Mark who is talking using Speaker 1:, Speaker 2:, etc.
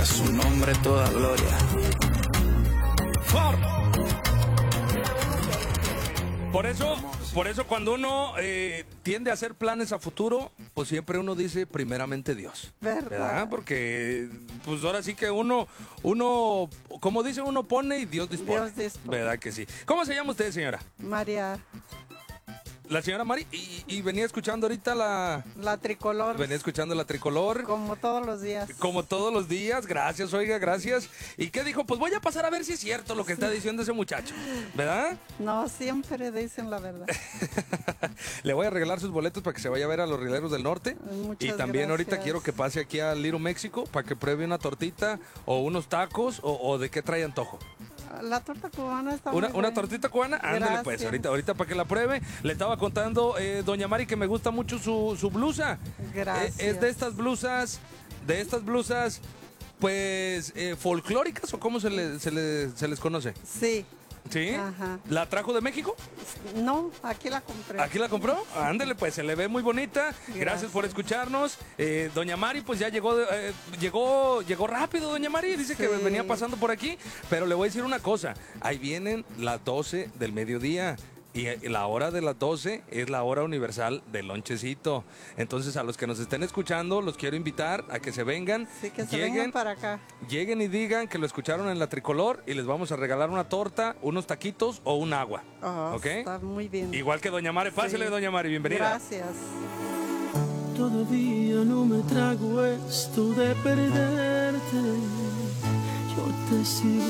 Speaker 1: su nombre toda gloria.
Speaker 2: Por eso cuando uno tiende a hacer planes a futuro, pues siempre uno dice primeramente Dios. ¿Verdad? Porque pues ahora sí que uno, como dice, uno pone y Dios dispone.
Speaker 3: Dios dispone.
Speaker 2: ¿Verdad que sí? ¿Cómo se llama usted, señora?
Speaker 3: María,
Speaker 2: La señora Mari, y venía escuchando ahorita
Speaker 3: la tricolor.
Speaker 2: Venía escuchando la tricolor.
Speaker 3: Como todos los días.
Speaker 2: Como todos los días, gracias, oiga, gracias. ¿Y qué dijo? Pues voy a pasar a ver si es cierto lo que está diciendo ese muchacho, ¿verdad?
Speaker 3: No, siempre dicen la verdad.
Speaker 2: Le voy a regalar sus boletos para que se vaya a ver a los Rieleros del Norte.
Speaker 3: Muchas
Speaker 2: Y también ahorita
Speaker 3: gracias.
Speaker 2: quiero que pase aquí a Little México para que pruebe una tortita o unos tacos o de qué trae antojo.
Speaker 3: La torta cubana está
Speaker 2: Una
Speaker 3: muy buena.
Speaker 2: tortita cubana, ándale pues,
Speaker 3: Gracias.
Speaker 2: ahorita para que la pruebe. Le estaba contando, doña Mari, que me gusta mucho su blusa.
Speaker 3: Gracias.
Speaker 2: Es de estas blusas, pues, folclóricas, o cómo se les conoce.
Speaker 3: Sí.
Speaker 2: ¿Sí?
Speaker 3: Ajá.
Speaker 2: ¿La trajo de México?
Speaker 3: No, aquí la compré.
Speaker 2: ¿Aquí la compró? Ándele, pues se le ve muy bonita. Gracias
Speaker 3: Gracias.
Speaker 2: por escucharnos. Doña Mari, pues ya llegó rápido, doña Mari. Dice que
Speaker 3: Sí.
Speaker 2: venía pasando por aquí. Pero le voy a decir una cosa. Ahí vienen las 12 del mediodía. Y la hora de las 12 es la hora universal del lonchecito. Entonces, a los que nos estén escuchando, los quiero invitar a que se vengan.
Speaker 3: Sí, que se vengan para acá.
Speaker 2: Lleguen y digan que lo escucharon en la tricolor y les vamos a regalar una torta, unos taquitos o un agua.
Speaker 3: Oh,
Speaker 2: ¿Ok?
Speaker 3: está muy bien.
Speaker 2: Igual que doña Mari. Pásele,
Speaker 3: Sí.
Speaker 2: doña Mari, bienvenida.
Speaker 3: Gracias.
Speaker 4: Todavía no me trago esto de perderte. Yo te sigo